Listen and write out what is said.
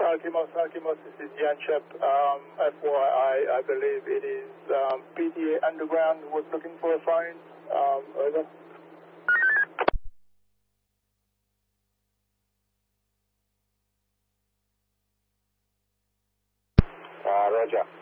Arkimos, this is Jan Shep. FYI, I believe it is PTA Underground was looking for a phone. Over. Roger.